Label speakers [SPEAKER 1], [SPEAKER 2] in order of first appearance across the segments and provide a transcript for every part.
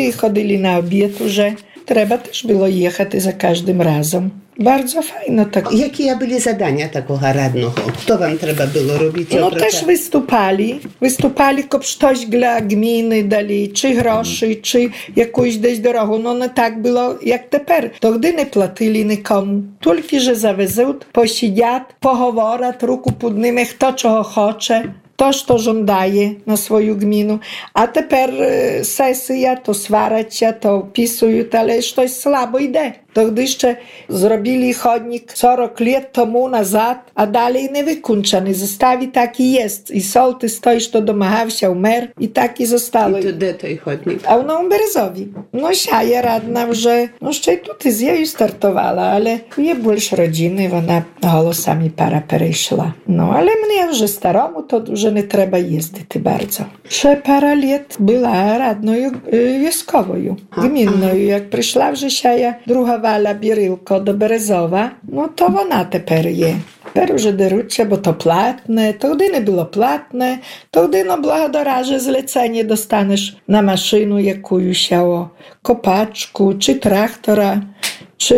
[SPEAKER 1] і ходили на обід уже. Треба теж було їхати за кожним разом. Bardzo fajno tak.
[SPEAKER 2] Jakie były zadania takiego radnego? Co wam trzeba było robić?
[SPEAKER 1] No też wystupali, kop coś dla gminy dali, czy groszy, czy jakąś dać drogę. No nie tak było jak teraz. To gdy nie płacili nikomu, tylko że zawezą, posiedziat, pohovorat, ruku podnime, kto czego chce. To, co żądaje na swoją gminę. A teraz sesja, to swaracia, to opisują, ale coś słabo idzie. To gdy jeszcze zrobili chodnik 40 lat temu nazad, a dalej nie wykończony. Zostawi taki jest. I sołtys to, co domagał się mer i taki zostało.
[SPEAKER 2] I to gdzie ten chodnik?
[SPEAKER 1] A na Berezowi. No ja radna, że no jeszcze tutaj z jej startowała, ale je больше rodziny, ona głosami para przeszła. No ale mnie już staromu to że nie trzeba jeździć bardzo. Ще parę lat była radną wioskową, gminną. Jak przyszła września druga wala Birylko do Berezowa, no to ona teraz je. Teraz już derucie, bo to płatne, to gdy nie było płatne, to gdy no благодаря, że zlecenie dostaniesz na maszynę jakąś siało, kopaczku, czy traktora, czy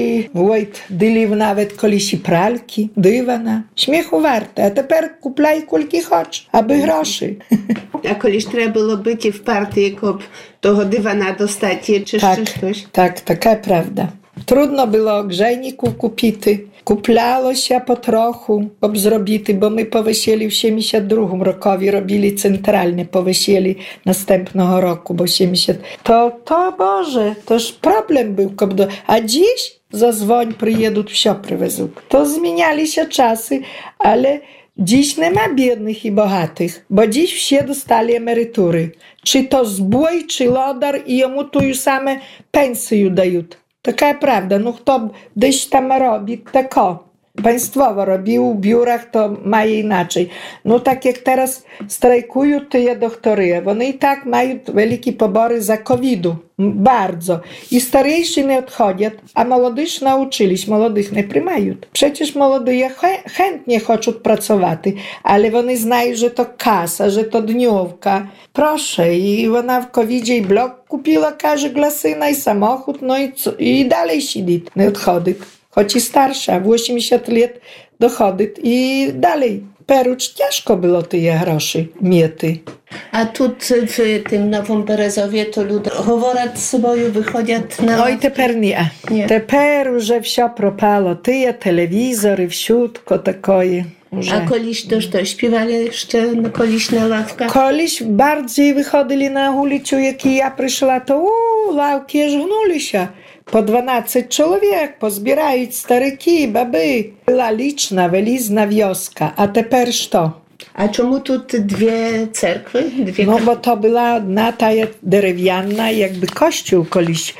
[SPEAKER 1] wojt dylił nawet kolisi pralki, dywana. Śmiechu warte, a teraz kuplaj kulki chodź, aby groszy.
[SPEAKER 2] A koliś trzeba było być w partii, jako tego dywana dostać, czy coś?
[SPEAKER 1] Tak, taka prawda. Trudno było grzejników kupić. Kuplało się po trochu, zrobity, bo my po wesieli w 72 rokowi robili centralnie po wesieli następnego roku, bo 70. To Boże, toż problem był. A dziś zadzwoń, przyjedą, wsio przywezą. To zmieniali się czasy, ale dziś nie ma biednych i bogatych, bo dziś wsie dostali emerytury. Czy to zbój, czy lodar i jemu tu już same pensje dają. Taka prawda, no kto gdzieś tam robi, tako. Państwowo robił, w biurach to ma inaczej. No tak jak teraz strajkują te doktory, one i tak mają wielkie pobory za COVID-u. Bardzo. I starejsi nie odchodzą, a młodych nauczyliśmy, młodych nie przyjmają. Przecież młodzi chętnie chcą pracować, ale one znają, że to kasa, że to dniówka. Proszę, i ona w COVID-zie i blok kupiła każdy glasyna i samochód, no i dalej siedzi, nie odchodzi. Choć i starsza, w 80 lat dochodzi i dalej. Perucz ciężko było te groszy miety.
[SPEAKER 2] A tu w tym Nowym Berezowie to ludzie говорять z sobą, wychodzą na...
[SPEAKER 1] Oj, teraz nie. Teraz już wsio propało. Te telewizory, wsiutko takie.
[SPEAKER 2] A koliś też to śpiewali jeszcze koliś na ławkach?
[SPEAKER 1] Koliś bardziej wychodzili na ulicę, jak ja przyszła, to ławki żgnuli się. Po 12 człowiek, pozbierając staryki, baby. Była liczna, welizna wioska, a teraz to.
[SPEAKER 2] A czemu tu dwie cerkwy?
[SPEAKER 1] No bo to była jedna ta drewniana, jakby kościół koliś.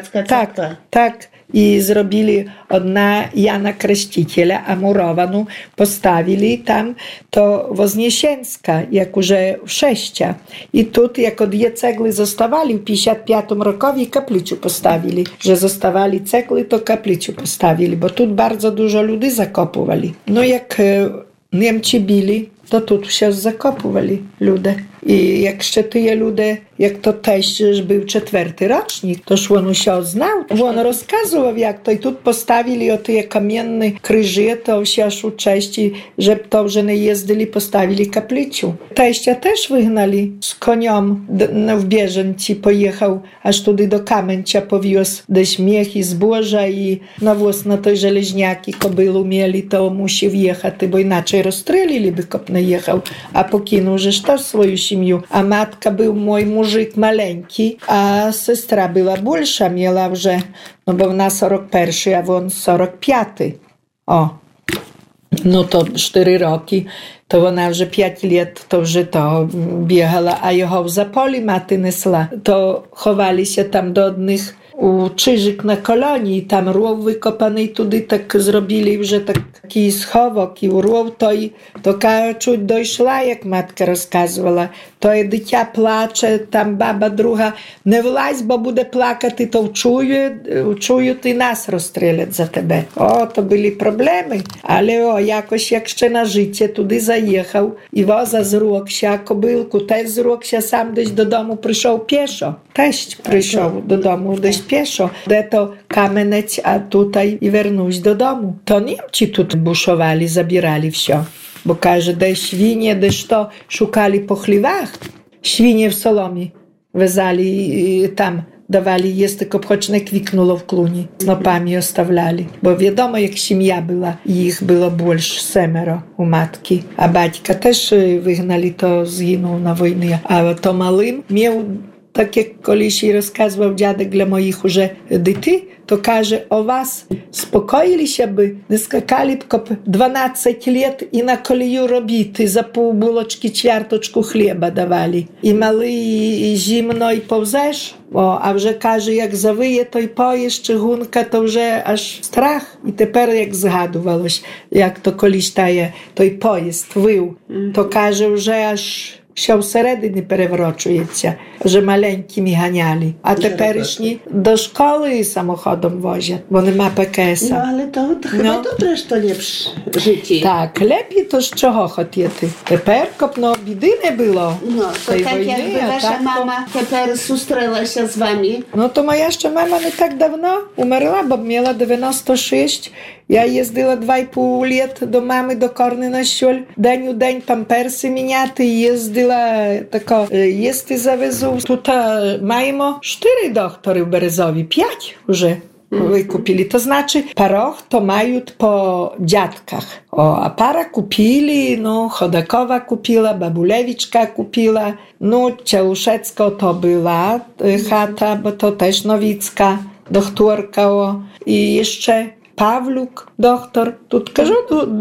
[SPEAKER 1] Tak. I zrobili одна Jana Chrzciciela, a murowaną postawili tam to Wozniesienska, jak już w 6. I tu jako dwie cegły zostawali w 55 rokowi kapliczu postawili. Że zostawali cegły, to kapliczu postawili, bo tu bardzo dużo ludzi zakopowali. No jak Niemcy bili, to tu się zakopowali ludzie. I jak jeszcze tyje ludzie, jak to teść był 4. rocznik, to on się znał. On rozkazywał jak to i tu postawili o te kamienne krzyże, to się aż ucześci, że to, że nie jeździli, postawili kapliczu. Teścia też wygnali z koniom w Bieżęci, pojechał aż tudy do Kamęcia, powiózł gdzieś miech i zboża i nawóz na tej żeleźniaki kobylu mieli, to musi wjechać, bo inaczej rozstrzeliliby, kop nie jechał, a pokinął, że też swoją семью. А матка był mój mужик maleńki, a sestra była больша, miała już, no bo ona 41, a on 45. O, no to 4 roki, to ona już 5 lat, to już to biegała, a jego w Zapoli maty nesła. To chowali się tam do odnych у Czyżyk na kolonii, tam rów wykopany i tudy tak zrobili, że taki schowok i rów to czuć dojszła, jak matka rozkazywała. To je dycia placze, tam baba druga, nie wlazь, bo буде плакати, то вчують і нас розстрілять за тебе. О, то були проблеми. Але якось, як ще на життя, туди заїхав, і воза зрокся, кобилку, теж зрокся, сам десь додому прийшов пішо. Теж прийшов додому десь пішо. Де-то Кам'янець, а тут і вернусь додому. То німці тут бушували, забирали все. Bo каже, де świnie, де що, szukali po chlewach. Świnie w solomie wezali i tam dawali, jest tylko choć nie kwiknulo w kluni. Snopami ostawiali. Bo wiadomo, jak siemia była. Ich było больше 7 u matki. A baćka też wygnali, to zginął na wojnie. A to malym miał, tak jak kiedyś rozkazywał dziadek dla moich уже dyty, to каже, o was spokojili się by, nie skakali b'ko 12 lat i na koliju robity, za pół buloczki, ćwiartoczku chleba dawali. I mały, i zimno, i powzesz. A вже каже, jak zawyje, to i pojesz, czygunka, to вже aż strach. I teper jak zgadувалось, jak to koliś taje, to i pojest, wył. To каже, że aż się всередині переврочується, że маленькими ганяли. А теперішні до школи samochodem возять, bo нема ПКС.
[SPEAKER 2] No ale to chyba dobre, że to lepsze życie.
[SPEAKER 1] Tak, lepiej to z czego хотіти. Тепер, no biedy nie było.
[SPEAKER 2] No, to tak wojny, jakby wasza mama teper susтрела się z wami.
[SPEAKER 1] No to moja jeszcze mama nie tak dawno umarła, bo miała 96. Ja jeździła 2,5 lat do mamy, do Korny na Сьоль. День у день памперси міняти. Їздила тако, їсти завезу. Тут маємо 4 доктори в Березові, 5 вже wykupili. To znaczy, paroch to mają po dziadkach. A para kupili, no, Chodakowa kupiła, Babulewiczka kupiła, no, Ciałuszecko to była chata, bo to też Nowicka, doktorka, i jeszcze Pawluk, doktor. Тут кажу,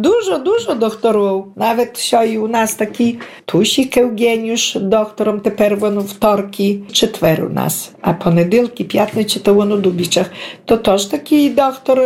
[SPEAKER 1] дуже doktorów. Nawet i u nas taki Tusik Eugeniusz, doktorom тепер воно вторки, четвер у нас, а понеділки, п'ятниці то воно Дубічах. То теж такий доктор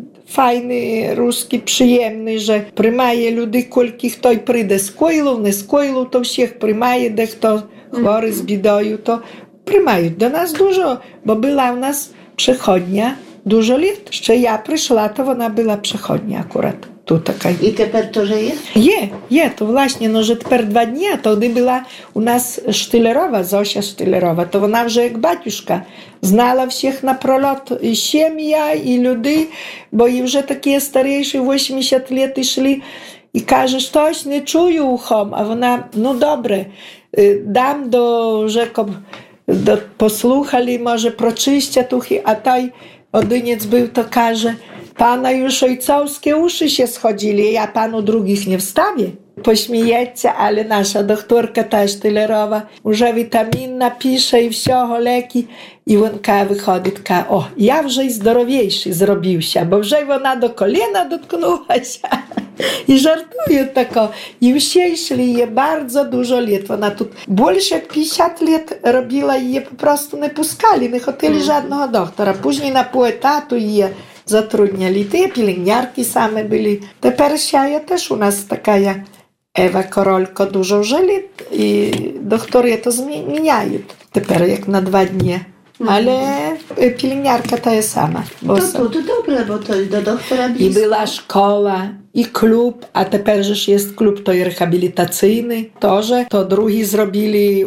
[SPEAKER 1] fajny, ruski, przyjemny, że prymaje ludzi, kolki kto przyjdzie z Koilów, nie z Koilów, to всіх prymaje, де хто chory z bidою, to prymają do nas dużo, bo była u nas przechodnia dużo lat. Jeszcze ja przyszła, to ona była przechodnia akurat. Tu taka.
[SPEAKER 2] I teraz to żyje?
[SPEAKER 1] Je, to właśnie, no, że teraz 2 dni, a to gdy była u nas Sztylerowa, Zosia Sztylerowa, to ona już jak baciuszka znała wszystkich na prolot, i siemia, i ludzi, bo i już takie starsze 80 lat szli i każe, coś nie czuję uchom, a ona, no dobre, dam do rzekom, posłuchali, może proczyścia tuchy, a taj odyniec był, to każe, pana już ojcowskie uszy się schodzili, ja panu drugich nie wstawię. Pośmiejecie, ale nasza doktorka ta Sztylerowa już witamin napisze i wszystko, leki. I wonka wychodzi taka, o, ja już zdrowiejszy zrobił się, bo już ona do kolana dotknęła się. I żartuje tako. I wszyscy szli je bardzo dużo lat. Ona tu больше jak 50 lat robiła i je po prostu nie puskali, nie chcieli żadnego doktora. Później na pół etatu je zatrudniali. Te pielęgniarki same byli. Teraz ja też u nas taka Ewa Korolko dużo żyli i doktory to zmieniają. Teraz jak na 2 dni. Ale pielęgniarka ta jest sama.
[SPEAKER 2] To dobre, bo to do doktora blisko.
[SPEAKER 1] I była szkoła, i klub, a teraz już jest klub to rehabilitacyjny. To drugi zrobili,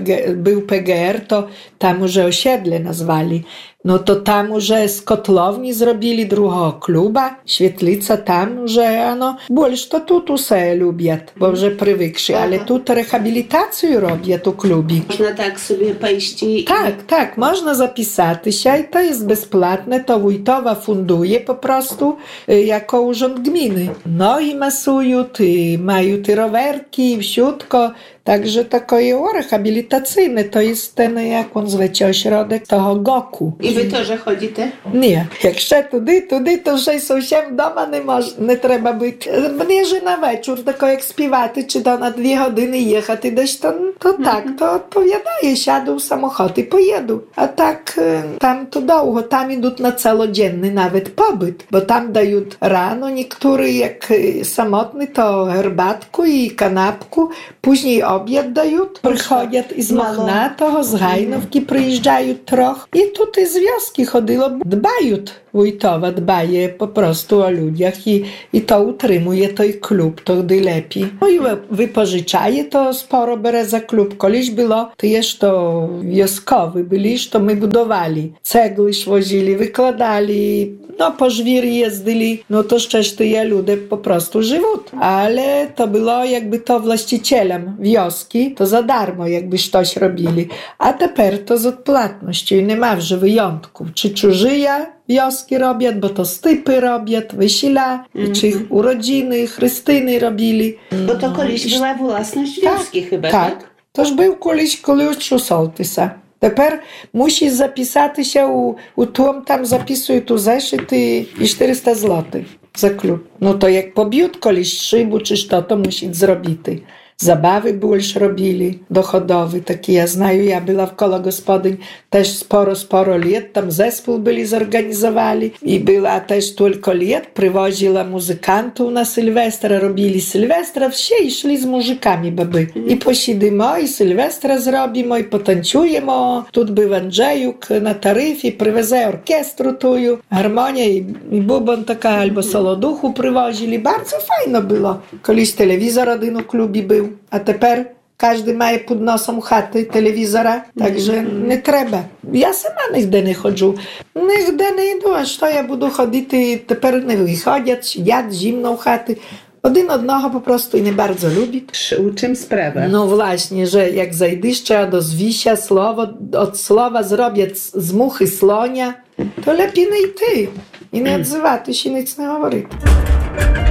[SPEAKER 1] był PGR, to tam już osiedle nazwali. No to tam już z kotłowni zrobili drugiego kluba, świetlica tam, że больше to tu se lubią, bo już przywykli, ale tu rehabilitację robią tu klubi.
[SPEAKER 2] Można tak sobie pójść i...
[SPEAKER 1] Tak, można zapisać się i to jest bezpłatne, to wójtowa funduje po prostu jako urząd gminy. No i masują, mają rowerki, wsiutko, Także takie rehabilitacyjne, to jest ten, jak on zwiecie, ośrodek toho GOK-u.
[SPEAKER 2] I wy to, że chodzicie?
[SPEAKER 1] Nie, jak ще туди, то вже й зовсім вдома не треба бути. Мені ж на вечір, тако як співати, чи то на 2 години їхати десь, то так, то відповідає, сяду в самоход і поїду. А так, там то довго, там ідуть на цілоденний навіть побит, бо там дають рано, niektórzy jak samotny, to herbatku i kanapku, później obiad dają, przychodzą i z Mochnatego, z Hajnówki przyjeżdżają trochę i tutaj z wioski chodziło, dbają. Wójtowa dbaje po prostu o ludziach i to utrzymuje ten klub, to gdy lepiej. No i wypożyczaje to sporo bere za klub. Kiedyś było, to jest to wioskowy byli, to my budowali. Cegły wozili, wykładali, no po żwir jeździli, no to szczęście ludzie po prostu żyją. Ale to było jakby to właścicielem wioski, to za darmo jakby coś robili. A teraz to z odpłatnością i nie ma już wyjątków. Czy czużyja wioski robią, bo to stypy robią, wesela, czy urodziny, chrystyny robili.
[SPEAKER 2] Bo to kiedyś była własność wioski chyba, tak?
[SPEAKER 1] Toż był kiedyś klucz u sołtysa. Teraz musi zapisać się u tłum, tam zapisują tu zeszyty i 400 zł za klub. No to jak pobił kiedyś szybu czy to musi zrobić. Zabawy już robili, dochodowy, taki ja znaju, ja była w koło gospodyń też sporo lat, tam zespół byli zorganizowali i była też tylko lat, przywoziła muzykantów na Sylwestra, robili Sylwestra, wsie i szli z muzykami baby. I posiedzimy, i Sylwestra zrobimy, i potańczujemy, tu był Andrzejuk na taryfie, przyweze orkiestru tuju, harmonia i bubon taka, albo soloduchu przywozili, bardzo fajno było. Kiedyś telewizor один u klubie był. A teraz każdy ma pod nosem chaty, telewizora, także nie trzeba. Ja sama nigdy nie chodzę. Nigdy nie idę, a co ja budu chodzić, teraz nie wychodzą, siedzą zimną chaty. Один одного po prostu i nie bardzo lubi.
[SPEAKER 2] U czym sprawa?
[SPEAKER 1] No właśnie, że jak zajdziesz do zwisia słowo, od słowa zrobię z muchy słonia, to lepiej nie ty. I nie odzywa, ty się nic nie mówi.